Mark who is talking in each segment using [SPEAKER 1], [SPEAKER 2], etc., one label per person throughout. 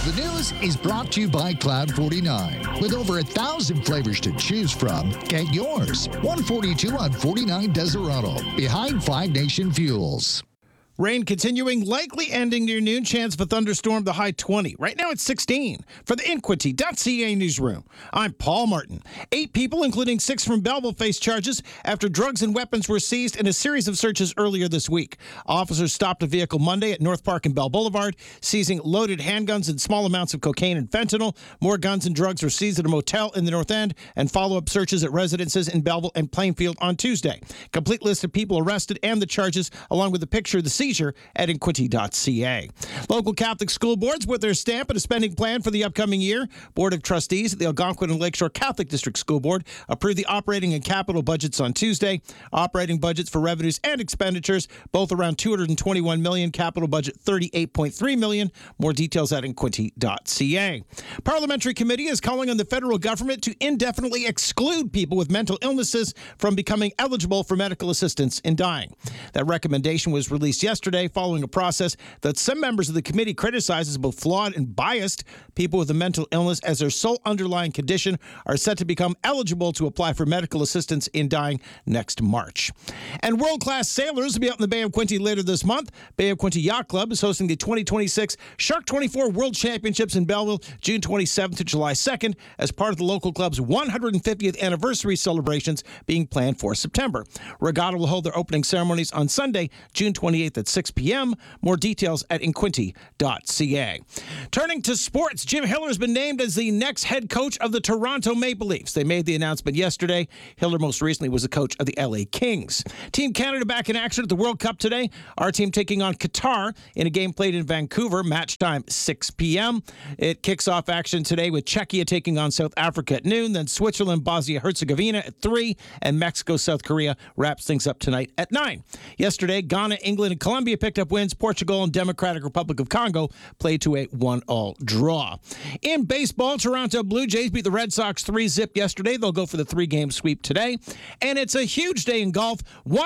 [SPEAKER 1] The news is brought to you by Cloud 49. With over 1,000 flavors to choose from, get yours. 142 on 49 Desiderato, behind Five Nation Fuels.
[SPEAKER 2] Rain continuing, likely ending near noon. Chance of a thunderstorm, the high 20. Right now it's 16. For the Inquity.ca newsroom, I'm Paul Martin. 8 people, including 6 from Belleville, face charges after drugs and weapons were seized in a series of searches earlier this week. Officers stopped a vehicle Monday at North Park and Bell Boulevard, seizing loaded handguns and small amounts of cocaine and fentanyl. More guns and drugs were seized at a motel in the North End, and follow-up searches at residences in Belleville and Plainfield on Tuesday. Complete list of people arrested and the charges, along with a picture of the seizure, at Inquity.ca. Local Catholic school boards with their stamp and a spending plan for the upcoming year. Board of Trustees at the Algonquin and Lakeshore Catholic District School Board approved the operating and capital budgets on Tuesday. Operating budgets for revenues and expenditures, both around $221 million. Capital budget $38.3 million. More details at Inquity.ca. Parliamentary Committee is calling on the federal government to indefinitely exclude people with mental illnesses from becoming eligible for medical assistance in dying. That recommendation was released yesterday following a process that some members of the committee criticize as both flawed and biased. People with a mental illness as their sole underlying condition are set to become eligible to apply for medical assistance in dying next March. And world-class sailors will be out in the Bay of Quinte later this month. Bay of Quinte Yacht Club is hosting the 2026 Shark 24 World Championships in Belleville, June 27th to July 2nd, as part of the local club's 150th anniversary celebrations being planned for September. Regatta will hold their opening ceremonies on Sunday, June 28th at 6 p.m. More details at Inquity.ca. Turning to sports, Jim Hiller has been named as the next head coach of the Toronto Maple Leafs. They made the announcement yesterday. Hiller most recently was the coach of the LA Kings. Team Canada back in action at the World Cup today. Our team taking on Qatar in a game played in Vancouver. Match time 6 p.m. It kicks off action today with Czechia taking on South Africa at noon, then Switzerland, Bosnia-Herzegovina at 3, and Mexico, South Korea wraps things up tonight at 9. Yesterday, Ghana, England, and Colombia picked up wins. Portugal and Democratic Republic of Congo played to a 1-1 draw. In baseball, Toronto Blue Jays beat the Red Sox 3-0 yesterday. They'll go for the 3-game sweep today. And it's a huge day in golf.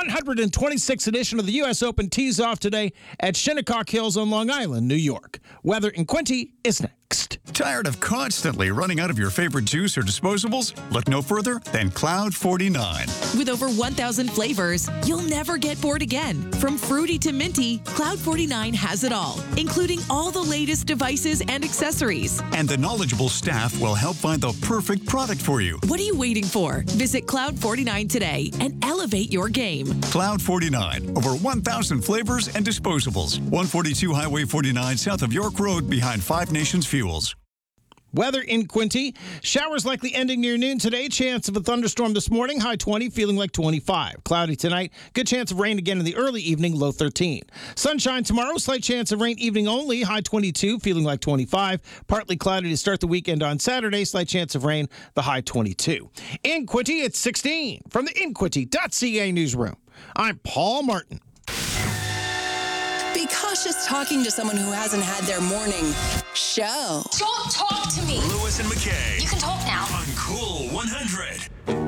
[SPEAKER 2] 126th edition of the U.S. Open tees off today at Shinnecock Hills on Long Island, New York. Weather in Quinte is next.
[SPEAKER 3] Tired of constantly running out of your favorite juice or disposables? Look no further than Cloud 49.
[SPEAKER 4] With over 1,000 flavors, you'll never get bored again. From fruity to minty, Cloud 49 has it all, including all the latest devices and accessories.
[SPEAKER 3] And the knowledgeable staff will help find the perfect product for you.
[SPEAKER 4] What are you waiting for? Visit Cloud 49 today and elevate your game.
[SPEAKER 3] Cloud 49, over 1,000 flavors and disposables. 142 Highway 49 south of York Road behind Five Nations Fuels.
[SPEAKER 2] Weather in Quinte. Showers likely ending near noon today. Chance of a thunderstorm this morning. High 20, feeling like 25. Cloudy tonight. Good chance of rain again in the early evening. Low 13. Sunshine tomorrow. Slight chance of rain evening only. High 22, feeling like 25. Partly cloudy to start the weekend on Saturday. Slight chance of rain. The high 22. In Quinte, it's 16. From the Inquity.ca newsroom, I'm Paul Martin.
[SPEAKER 5] Be cautious talking to someone who hasn't had their morning show.
[SPEAKER 6] Don't talk to me.
[SPEAKER 7] Lewis and McKay.
[SPEAKER 6] You can talk now.
[SPEAKER 7] On Cool 100.